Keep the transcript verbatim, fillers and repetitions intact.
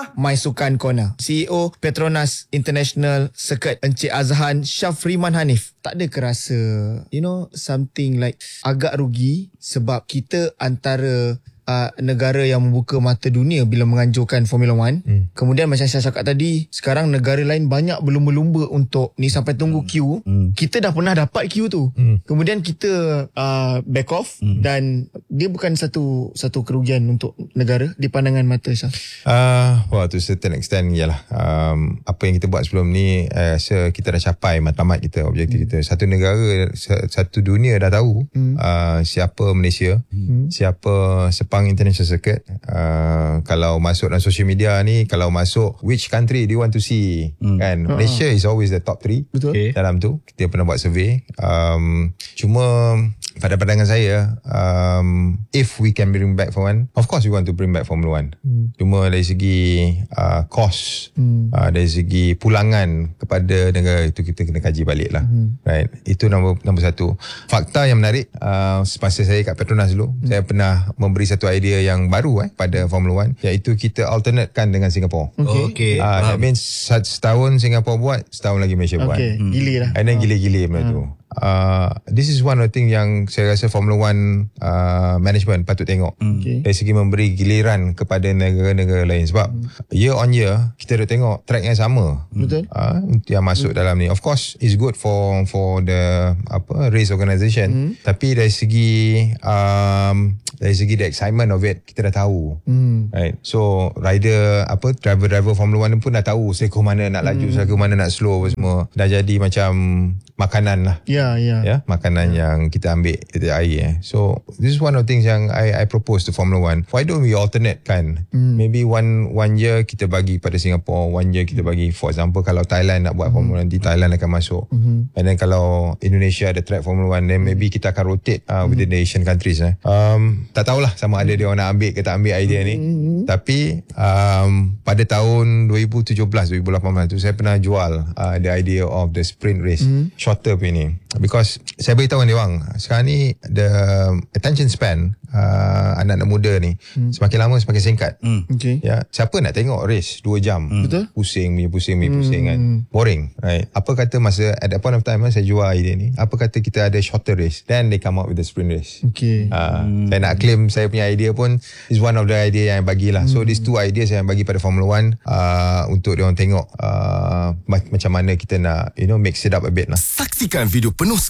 My Sukan Corner. C E O Petronas International Circuit Encik Azhan Syafriman Hanif. Tak ada kerasa, you know, something like agak rugi sebab kita antara uh, negara yang membuka mata dunia bila menganjurkan Formula One. Hmm. Kemudian macam saya cakap tadi, sekarang negara lain banyak berlumba-lumba untuk ni sampai tunggu queue. Hmm. Kita dah pernah dapat queue tu. Hmm. Kemudian kita uh, back off hmm. dan dia bukan satu satu kerugian untuk negara di pandangan mata Syah. Uh, well, to certain extent ialah um, apa yang kita buat sebelum ni, uh, rasa kita dah capai matlamat kita, objektif hmm. kita. Satu negara, satu dunia dah tahu hmm. uh, siapa Malaysia, hmm. siapa Sepang International Circuit. Uh, kalau masuk dalam social media ni, kalau masuk which country do you want to see, hmm. kan? Uh-huh. Malaysia is always the top three. Betul. Okay. Dalam tu kita pernah buat survey. Um, cuma pada pandangan saya, um, if we can bring back for one, of course we want to bring back Formula One. Hmm. Cuma dari segi uh, cost, hmm. uh, dari segi pulangan kepada negara itu kita kena kaji balik lah. Hmm. Right. Itu nombor nombor satu. Fakta yang menarik, uh, semasa saya kat Petronas dulu, hmm. saya pernah memberi satu idea yang baru eh pada Formula One, iaitu kita alternatekan dengan Singapore. Okay. okay. Uh, that means setahun Singapore buat, setahun lagi Malaysia okay. buat. Hmm. Gila lah. And then gila-gila benda hmm. tu. Uh, this is one of the thing yang saya rasa Formula One uh, management patut tengok. Okay. Dari segi memberi giliran kepada negara-negara lain. Sebab hmm. year on year kita dah tengok track yang sama. Betul. Uh, yang masuk hmm. dalam ni. Of course it's good for for the apa race organisation. Hmm. Tapi dari segi um, dari segi the excitement of it, kita dah tahu. Hmm. Right. So rider apa driver-driver Formula One pun dah tahu seko mana nak laju, hmm. seko mana nak slow apa semua. Dah jadi macam makanan lah. Ya, ya. Ya, makanan yeah. yang kita ambil dari air. Eh. So, this is one of the things yang I I propose to Formula One. Why don't we alternate kan? Mm. Maybe one one year kita bagi pada Singapore, one year kita bagi, for example, kalau Thailand nak buat mm. Formula One, nanti Thailand akan masuk. Mm-hmm. And then kalau Indonesia ada track Formula One, then maybe kita akan rotate uh, within mm. the Asian countries. Eh. Um, tak tahulah sama ada dia orang nak ambil ke tak ambil idea ni. Mm-hmm. Tapi, um, pada tahun dua ribu tujuh belas, dua ribu lapan belas tu, saya pernah jual uh, the idea of the sprint race. Mm. Shorter punya ni. Because saya beritahu dia orang, sekarang ni the attention span uh, anak-anak muda ni hmm. semakin lama semakin singkat. Hmm. Okay. Ya, siapa nak tengok race dua jam? Hmm. Betul? Pusing, punya pusing, punya pusing hmm. kan. Boring, right? Apa kata masa at that point of time saya jual idea ni, apa kata kita ada shorter race, then they come up with the sprint race. Okay. Uh, hmm. Saya nak claim saya punya idea pun is one of the idea yang bagilah. Hmm. So these two ideas yang bagi pada Formula One uh, untuk dia orang tengok uh, macam mana kita nak, you know, mix it up a bit lah. Saksikan video penuh